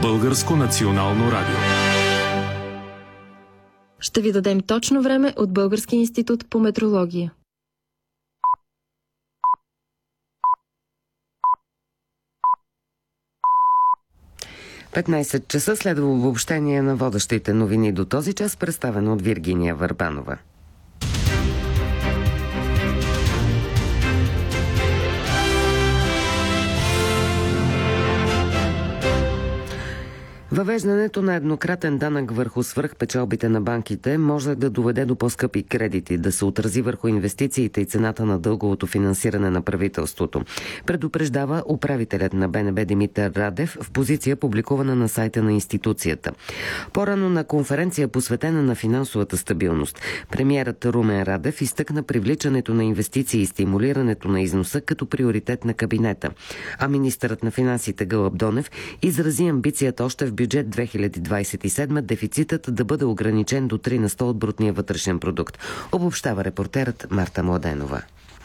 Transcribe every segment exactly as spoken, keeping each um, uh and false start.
Българско национално радио. Ще ви дадем точно време от Българския институт по метрология. петнайсет часа следва обобщение на водещите новини до този час, представено от Виргиния Върбанова. Въвеждането на еднократен данък върху свръхпечалбите на банките може да доведе до по-скъпи кредити, да се отрази върху инвестициите и цената на дълговото финансиране на правителството. Предупреждава управителят на БНБ Димитър Радев в позиция, публикувана на сайта на институцията. По-рано на конференция, посветена на финансовата стабилност, премиерът Румен Радев изтъкна привличането на инвестиции и стимулирането на износа като приоритет на кабинета. А министърът на финансите Гълъб Донев изрази амбицията още в бюджет две хиляди двайсет и седма дефицитът да бъде ограничен до три на сто от брутния вътрешен продукт. Обобщава репортерът Марта Младенова.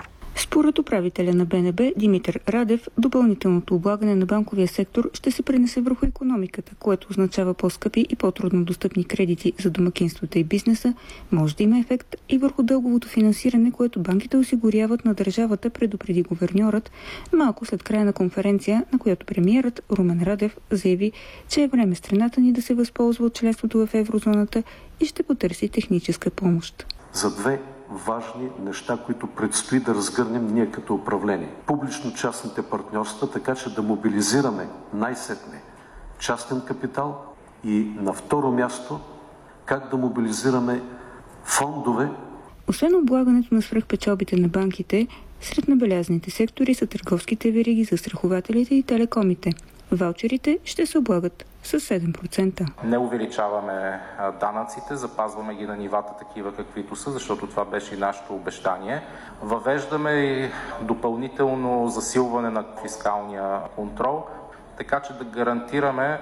Според управителя на БНБ Димитър Радев, допълнителното облагане на банковия сектор ще се пренесе върху икономиката, което означава по-скъпи и по-трудно достъпни кредити за домакинствата и бизнеса, може да има ефект и върху дълговото финансиране, което банките осигуряват на държавата, предупреди гуверньорът, малко след края на конференция, на която премиерът Румен Радев заяви, че е време страната ни да се възползва от членството в еврозоната и ще потърси техническа помощ. За две важни неща, които предстои да разгърнем ние като управление. Публично-частните партньорства, така че да мобилизираме най-сетне частен капитал и на второ място как да мобилизираме фондове. Освен облагането на свръхпечалбите на банките, сред набелязаните сектори са търговските вериги, застрахователите и телекомите. Ваучерите ще се облагат с седем процента. Не увеличаваме данъците, запазваме ги на нивата такива каквито са, защото това беше и нашето обещание. Въвеждаме и допълнително засилване на фискалния контрол, така че да гарантираме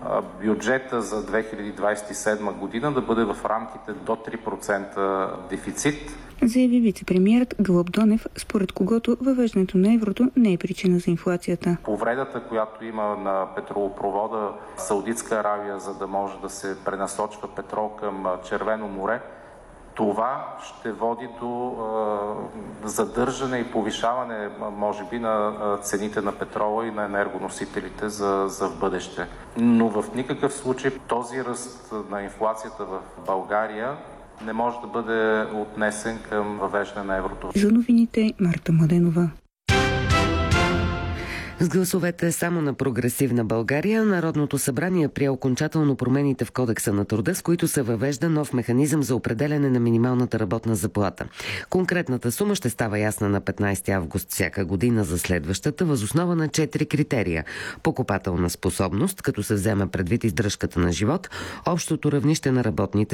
бюджета за две хиляди двайсет и седма година да бъде в рамките до три процента дефицит. Заяви вицепремиерът Гълъб Донев, според когото въвеждането на еврото не е причина за инфлацията. Повредата, която има на петролопровода Саудитска Аравия, за да може да се пренасочва петрол към Червено море, това ще води до е, задържане и повишаване, може би, на цените на петрола и на енергоносителите за, за в бъдеще. Но в никакъв случай този ръст на инфлацията в България не може да бъде отнесен към въвеждане на еврото. За новините Марта Младенова. С гласовете само на Прогресивна България, Народното събрание прие окончателно промените в Кодекса на труда, с които се въвежда нов механизъм за определяне на минималната работна заплата. Конкретната сума ще става ясна на петнайсети август всяка година за следващата, въз основа на четири критерия: покупателна способност, като се вземе предвид издръжката на живот, общото равнище на работните